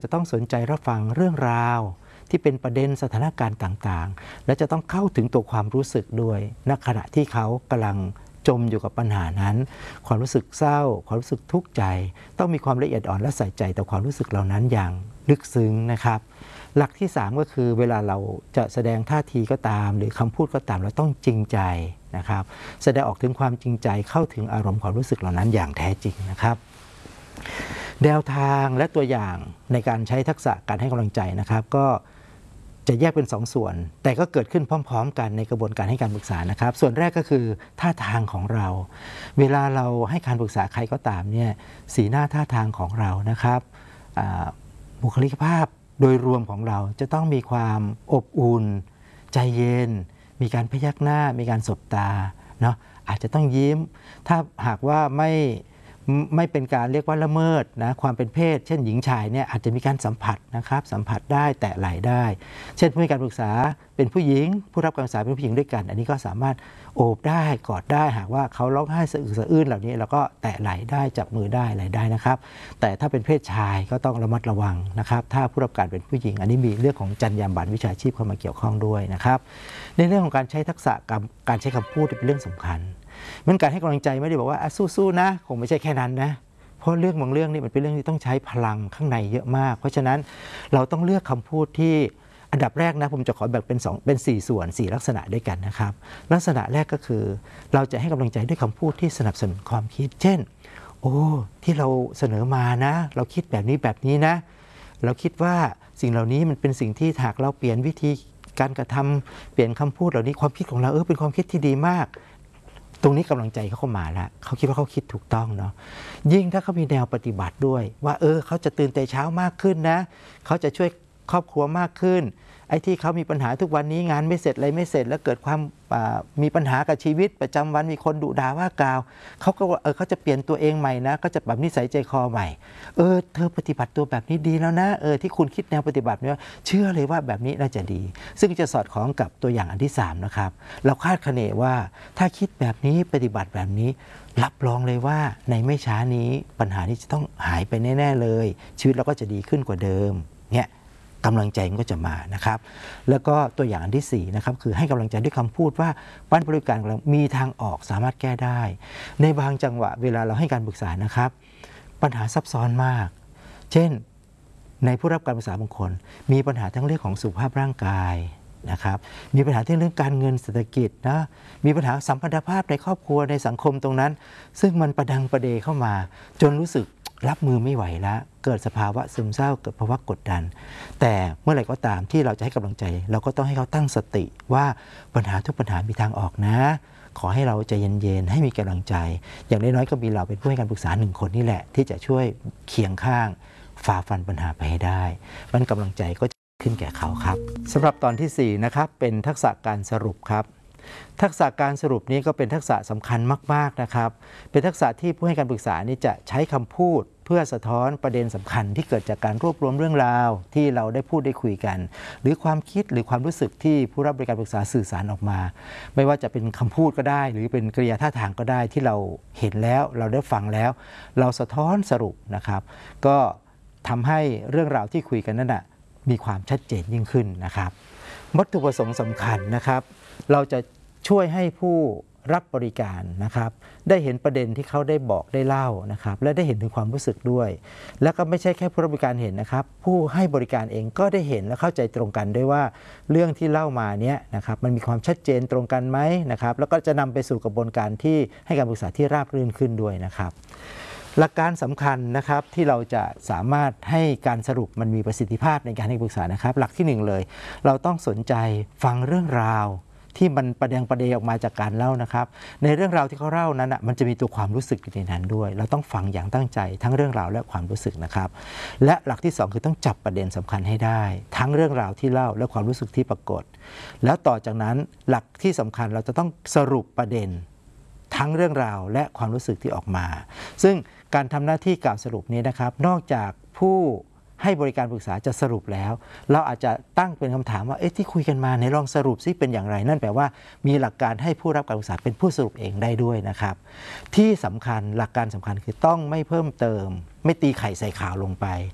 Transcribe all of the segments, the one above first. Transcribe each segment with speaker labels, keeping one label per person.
Speaker 1: จะต้องสนใจรับฟังเรื่องราวที่เป็นประเด็นสถานการณ์ต่างๆและจะต้องเข้าถึงตัวความรู้สึกด้วยณขณะที่เขากำลังจมอยู่กับปัญหานั้นความรู้สึกเศร้าความรู้สึกทุกข์ใจต้องมีความละเอียดอ่อนและใส่ใจต่อความรู้สึกเหล่านั้นอย่างลึกซึ้งนะครับหลักที่3ก็คือเวลาเราจะแสดงท่าทีก็ตามหรือคำพูดก็ตามเราต้องจริงใจนะครับแสดงออกถึงความจริงใจเข้าถึงอารมณ์ความรู้สึกเหล่านั้นอย่างแท้จริงนะครับแนวทางและตัวอย่างในการใช้ทักษะการให้กำลังใจนะครับก็จะแยกเป็น2 ส่วนแต่ก็เกิดขึ้นพร้อมๆกันในกระบวนการให้การปรึกษานะครับส่วนแรกก็คือท่าทางของเราเวลาเราให้การปรึกษาใครก็ตามเนี่ยสีหน้าท่าทางของเรานะครับบุคลิกภาพโดยรวมของเราจะต้องมีความอบอุ่นใจเย็นมีการพยักหน้ามีการสบตาเนาะอาจจะต้องยิ้มถ้าหากว่าไม่เป็นการเรียกว่าละเมิดนะความเป็นเพศเช่นหญิงชายเนี่ยอาจจะมีการสัมผัสนะครับสัมผัสได้แตะไหล่ได้เช่นผู้ให้การปรึกษาเป็นผู้หญิงผู้รับการปรึกษาเป็นผู้หญิงด้วยกันอันนี้ก็สามารถโอบได้กอดได้หากว่าเขาร้องไห้สะอึกสะอื้นเหล่านี้เราก็แตะไหล่ได้จับมือได้อะไรได้นะครับแต่ถ้าเป็นเพศชายก็ต้องระมัดระวังนะครับถ้าผู้รับการเป็นผู้หญิงอันนี้มีเรื่องของจรรยาบรรณวิชาชีพเข้ามาเกี่ยวข้องด้วยนะครับในเรื่องของการใช้ทักษะการใช้คำพูดเป็นเรื่องสำคัญมันการให้กำลังใจไม่ได้บอกว่าสู้ๆนะคงไม่ใช่แค่นั้นนะเพราะเรื่องบางเรื่องนี่มันเป็นเรื่องที่ต้องใช้พลังข้างในเยอะมากเพราะฉะนั้นเราต้องเลือกคำพูดที่อันดับแรกนะผมจะขอแบ่งเป็น4 ส่วน4 ลักษณะด้วยกันนะครับลักษณะแรกก็คือเราจะให้กำลังใจด้วยคำพูดที่สนับสนุนความคิดเช่นโอ้ที่เราเสนอมานะเราคิดแบบนี้นะเราคิดว่าสิ่งเหล่านี้มันเป็นสิ่งที่หากเราเปลี่ยนวิธีการกระทำเปลี่ยนคำพูดเหล่านี้ความคิดของเราเป็นความคิดที่ดีมากตรงนี้กำลังใจเขาเข้ามาแล้วเขาคิดว่าเขาคิดถูกต้องเนาะยิ่งถ้าเขามีแนวปฏิบัติด้วยว่าเขาจะตื่นแต่เช้ามากขึ้นนะเขาจะช่วยครอบครัวมากขึ้นไอ้ที่เขามีปัญหาทุกวันนี้งานไม่เสร็จอะไรไม่เสร็จแล้วเกิดความมีปัญหากับชีวิตประจำวันมีคนดุด่าว่ากล่าวเขาก็ว่าเขาจะเปลี่ยนตัวเองใหม่นะก็จะปรับนิสัยใจคอใหม่เธอปฏิบัติตัวแบบนี้ดีแล้วนะที่คุณคิดแนวปฏิบัติเนี่ยเชื่อเลยว่าแบบนี้น่าจะดีซึ่งจะสอดคล้องกับตัวอย่างอันที่3นะครับเราคาดคะเนว่าถ้าคิดแบบนี้ปฏิบัติแบบนี้รับรองเลยว่าในไม่ช้านี้ปัญหานี้จะต้องหายไปแน่ๆเลยชีวิตเราก็จะดีขึ้นกว่าเดิมเนี่ยกำลังใจมันก็จะมานะครับแล้วก็ตัวอย่างอันที่4นะครับคือให้กำลังใจด้วยคำพูดว่าบ้านบริการของเรามีทางออกสามารถแก้ได้ในบางจังหวะเวลาเราให้การปรึกษานะครับปัญหาซับซ้อนมากเช่นในผู้รับการปรึกษาบางคนมีปัญหาทั้งเรื่องของสุขภาพร่างกายนะครับมีปัญหาที่เรื่องการเงินเศรษฐกิจนะมีปัญหาสัมพันธภาพในครอบครัวในสังคมตรงนั้นซึ่งมันประดังประเดเข้ามาจนรู้สึกรับมือไม่ไหวแล้วเกิดสภาวะซึมเศร้าเกิดภาวะกดดันแต่เมื่อไหร่ก็ตามที่เราจะให้กำลังใจเราก็ต้องให้เขาตั้งสติว่าปัญหาทุกปัญหามีทางออกนะขอให้เราใจเย็นๆให้มีกำลังใจอย่างน้อยๆก็มีเราเป็นผู้ให้การปรึกษา1 คนนี่แหละที่จะช่วยเคียงข้างฝ่าฟันปัญหาไปให้ได้มันกำลังใจก็จะขึ้นแก่เขาครับสำหรับตอนที่4นะครับเป็นทักษะการสรุปครับทักษะการสรุปนี้ก็เป็นทักษะสำคัญมากๆนะครับเป็นทักษะที่ผู้ให้การปรึกษานี้จะใช้คำพูดเพื่อสะท้อนประเด็นสำคัญที่เกิดจากการรวบรวมเรื่องราวที่เราได้พูดได้คุยกันหรือความคิดหรือความรู้สึกที่ผู้รับบริการปรึกษาสื่อสารออกมาไม่ว่าจะเป็นคำพูดก็ได้หรือเป็นกริยาท่าทางก็ได้ที่เราเห็นแล้วเราได้ฟังแล้วเราสะท้อนสรุปนะครับก็ทำให้เรื่องราวที่คุยกันนั้นมีความชัดเจนยิ่งขึ้นนะครับวัตถุประสงค์สำคัญนะครับเราจะช่วยให้ผู้รับบริการนะครับได้เห็นประเด็นที่เขาได้บอกได้เล่านะครับและได้เห็นถึงความรู้สึกด้วยแล้วก็ไม่ใช่แค่ผู้รับบริการเห็นนะครับผู้ให้บริการเองก็ได้เห็นและเข้าใจตรงกันด้วยว่าเรื่องที่เล่ามาเนี้ยนะครับมันมีความชัดเจนตรงกันไหมนะครับแล้วก็จะนำไปสู่กระบวนการที่ให้การปรึกษาที่ราบรื่นขึ้นด้วยนะครับหลักการสำคัญนะครับที่เราจะสามารถให้การสรุปมันมีประสิทธิภาพในการให้ปรึกษานะครับหลักที่1เลยเราต้องสนใจฟังเรื่องราวที่มันประเดออกมาจากการเล่านะครับในเรื่องราวที่เขาเล่านั้นมันจะมีตัวความรู้สึกอยู่ในนั้นด้วยเราต้องฟังอย่างตั้งใจทั้งเรื่องราวและความรู้สึกนะครับและหลักที่2คือต้องจับประเด็นสำคัญให้ได้ทั้งเรื่องราวที่เล่าและความรู้สึกที่ปรากฏแล้วต่อจากนั้นหลักที่สำคัญเราจะต้องสรุปประเด็นทั้งเรื่องราวและความรู้สึกที่ออกมาซึ่งการทำหน้าที่กล่าวสรุปนี้นะครับนอกจากผู้ให้บริการปรึกษาจะสรุปแล้วเราอาจจะตั้งเป็นคำถามว่าที่คุยกันมาในลองสรุปซิเป็นอย่างไรนั่นแปลว่ามีหลักการให้ผู้รับการปรึกษาเป็นผู้สรุปเองได้ด้วยนะครับที่สำคัญหลักการสำคัญคือต้องไม่เพิ่มเติมไม่ตีไข่ใส่ขาวลงไป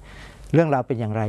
Speaker 1: เรื่องราวเป็นอย่างไร